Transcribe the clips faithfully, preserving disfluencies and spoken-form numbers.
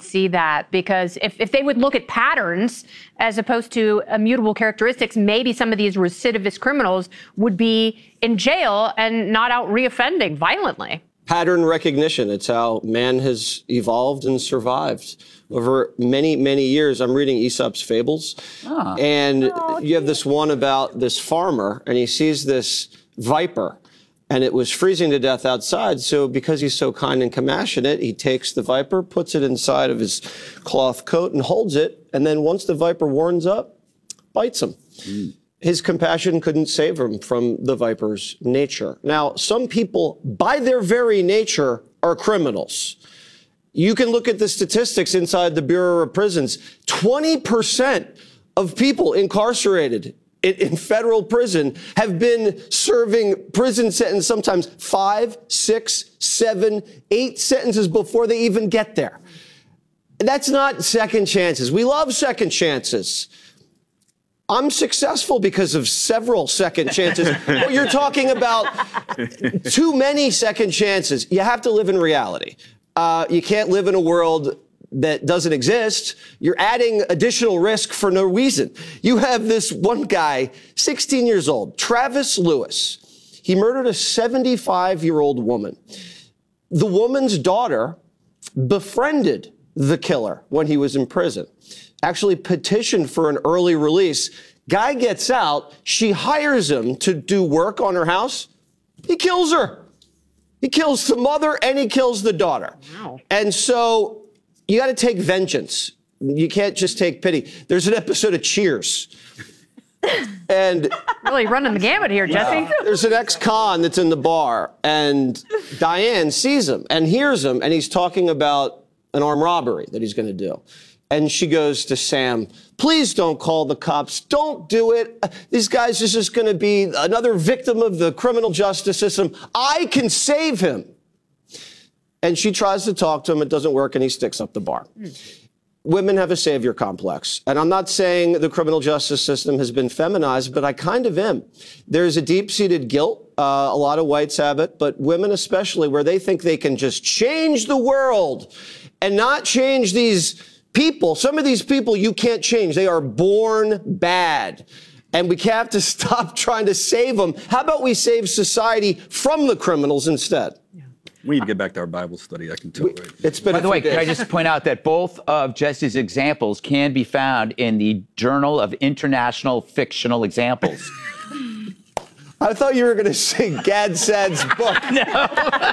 see that, because if, if they would look at patterns as opposed to immutable characteristics, maybe some of these recidivist criminals would be in jail and not out reoffending violently. Pattern recognition. It's how man has evolved and survived over many, many years. I'm reading Aesop's Fables, ah. and oh, you have this one about this farmer, and he sees this viper, and it was freezing to death outside. So because he's so kind and compassionate, he takes the viper, puts it inside of his cloth coat and holds it. And then once the viper warms up, bites him. Mm. His compassion couldn't save him from the viper's nature. Now, some people, by their very nature, are criminals. You can look at the statistics inside the Bureau of Prisons. twenty percent of people incarcerated in, in federal prison have been serving prison sentence, sometimes five, six, seven, eight sentences before they even get there. That's not second chances. We love second chances. I'm successful because of several second chances. Well, you're talking about too many second chances. You have to live in reality. Uh, you can't live in a world that doesn't exist. You're adding additional risk for no reason. You have this one guy, sixteen years old, Travis Lewis. He murdered a seventy-five-year-old woman. The woman's daughter befriended the killer when he was in prison. Actually petitioned for an early release. Guy gets out. She hires him to do work on her house. He kills her. He kills the mother and he kills the daughter. Wow. And so you got to take vengeance. You can't just take pity. There's an episode of Cheers. And really running the gamut here, Jesse. Uh, there's an ex-con that's in the bar, and Diane sees him and hears him, and he's talking about an armed robbery that he's going to do. And she goes to Sam, please don't call the cops. Don't do it. These guys are just going to be another victim of the criminal justice system. I can save him. And she tries to talk to him. It doesn't work, and he sticks up the bar. Mm. Women have a savior complex. And I'm not saying the criminal justice system has been feminized, but I kind of am. There's a deep-seated guilt. Uh, a lot of whites have it, but women especially, where they think they can just change the world and not change these people. Some of these people you can't change. They are born bad. And we have to stop trying to save them. How about we save society from the criminals instead? Yeah. We need to get back to our Bible study. I can tell. We, right? It's been By the way, days. Can I just point out that both of Jesse's examples can be found in the Journal of International Fictional Examples. I thought you were going to sing Gad Sad's book. No.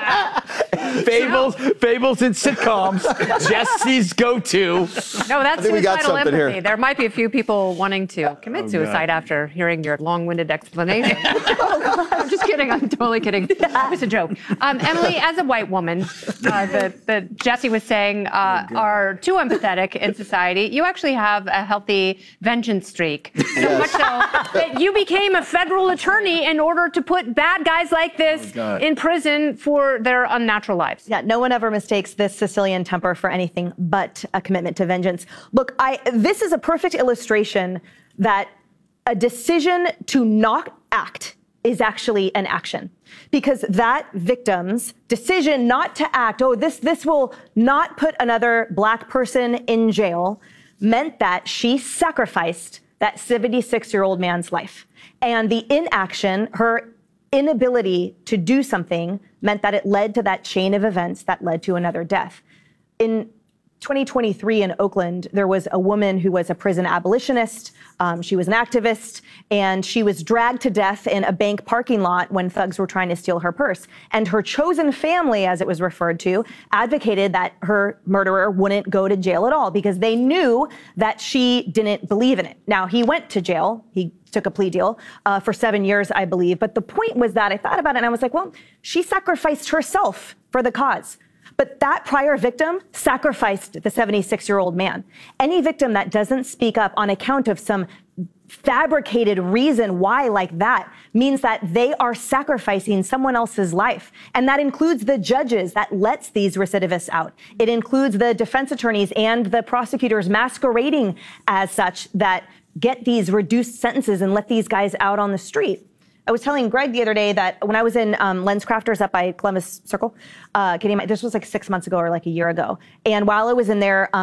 Fables, fables and sitcoms. Jesse's go-to. No, that's suicidal empathy. Here. There might be a few people wanting to commit oh, suicide God. after hearing your long-winded explanation. Oh, I'm just kidding. I'm totally kidding. It was a joke. Um, Emily, as a white woman, uh, the, the Jesse was saying uh, oh, are too empathetic in society. You actually have a healthy vengeance streak. So yes. much so that you became a federal attorney in order to put bad guys like this oh, in prison for their unnatural lives. Yeah, no one ever mistakes this Sicilian temper for anything but a commitment to vengeance. Look, I this is a perfect illustration that a decision to not act is actually an action. Because that victim's decision not to act, oh, this, this will not put another black person in jail, meant that she sacrificed that seventy-six-year-old man's life. And the inaction, her inability to do something, meant that it led to that chain of events that led to another death. In twenty twenty-three in Oakland, there was a woman who was a prison abolitionist. Um, she was an activist, and she was dragged to death in a bank parking lot when thugs were trying to steal her purse. And her chosen family, as it was referred to, advocated that her murderer wouldn't go to jail at all because they knew that she didn't believe in it. Now, he went to jail. He took a plea deal uh, for seven years, I believe. But the point was that I thought about it, and I was like, well, she sacrificed herself for the cause. But that prior victim sacrificed the seventy-six-year-old man. Any victim that doesn't speak up on account of some fabricated reason why like that means that they are sacrificing someone else's life. And that includes the judges that lets these recidivists out. It includes the defense attorneys and the prosecutors masquerading as such that get these reduced sentences and let these guys out on the street. I was telling Greg the other day that when I was in um, Lens Crafters up by Columbus Circle, uh, getting my, this was like six months ago or like a year ago. And while I was in there, um,